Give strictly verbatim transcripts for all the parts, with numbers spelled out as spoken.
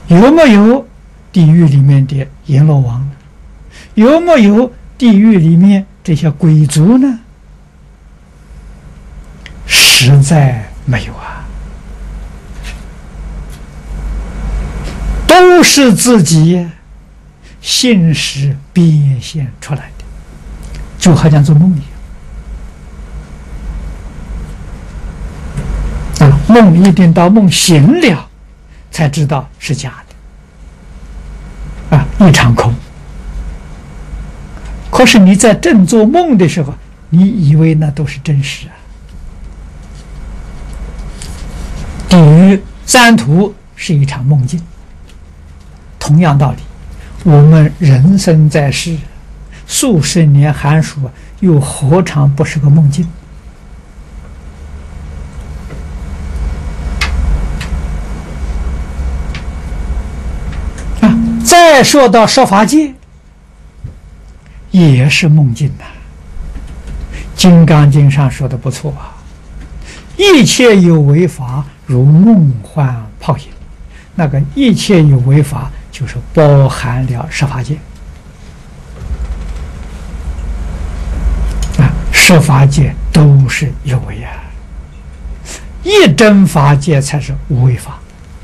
有没有地狱里面的阎罗王呢？有没有地狱里面这些鬼族呢？实在没有啊，都是自己现实变现出来的，就好像做梦一样啊！梦一定到梦醒了，才知道是假的啊，一场空。可是你在正做梦的时候，你以为那都是真实啊。地狱三途是一场梦境，同样道理，我们人生在世数十年寒暑，又何尝不是个梦境啊？再说到十法界，也是梦境呐、啊。《金刚经》上说的不错啊，一切有为法如梦幻泡影。那个一切有为法就是包含了十法界啊，十法界都是有为啊，一真法界才是无为法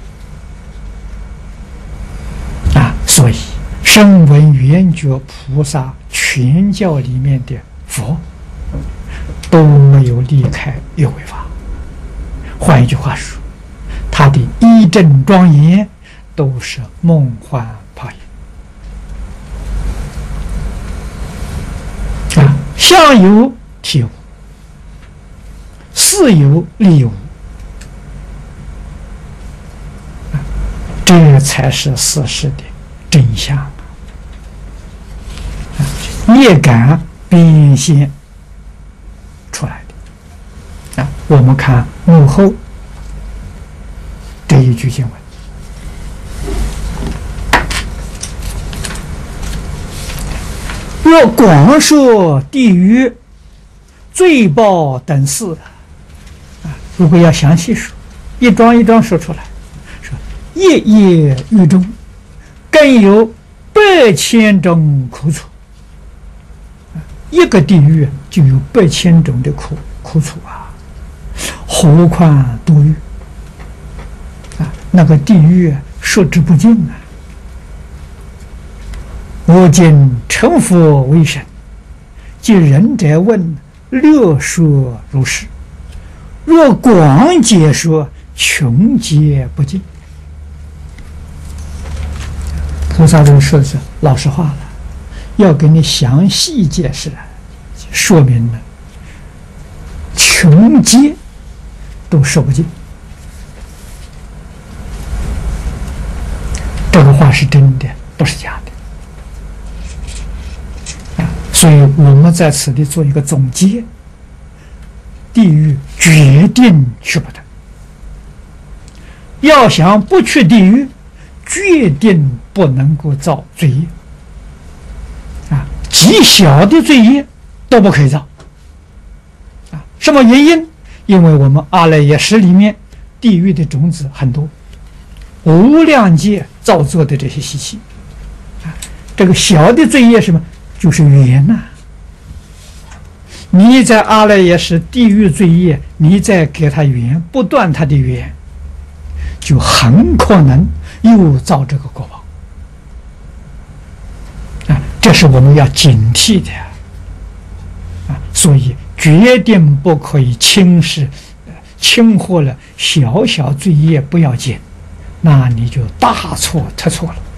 啊。所以声闻缘觉菩萨全教里面的佛都没有离开有为法。换一句话说，他的一真庄严都是梦幻泡影啊，相由体无，事有理无，啊，这才是事实的真相啊！业感变现出来的啊！我们看幕后这一句经文，若广说地狱罪报等事啊，如果要详细说，一桩一桩说出来，说夜夜狱中更有百千种苦楚，一个地狱就有百千种的苦苦楚啊，何况多狱啊！那个地狱说之不尽啊！我今成佛为神，即仁者问，略说如是。若广解说，穷解不尽。菩萨这说的是老实话了，要给你详细解释，说明了穷解都说不尽。这个话是真的，不是假的啊！所以我们在此地做一个总结：地狱决定去不得。要想不去地狱，决定不能够造罪业啊！极小的罪业都不可以造啊！什么原因？因为我们阿赖耶识里面地狱的种子很多，无量劫造作的这些习气啊，这个小的罪业什么？就是缘呐、啊。你在阿赖耶识地狱罪业，你再给他缘，不断他的缘，就很可能又造这个果报啊！这是我们要警惕的啊！所以决定不可以轻视、轻忽了小小罪业不要紧，那你就大错特错了。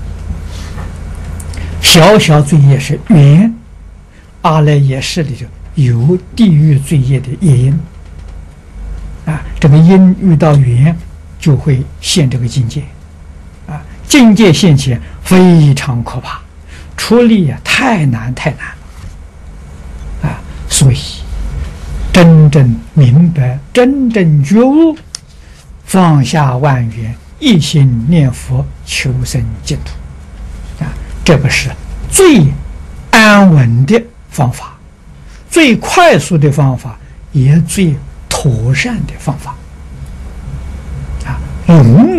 小小罪业是缘，阿赖耶识里头有地狱罪业的业因啊，这个因遇到缘就会现这个境界啊，境界现前非常可怕，出力啊太难太难了啊！所以真正明白、真正觉悟，放下万缘，一心念佛，求生净土啊！这个是最安稳的方法，最快速的方法，也最妥善的方法啊！永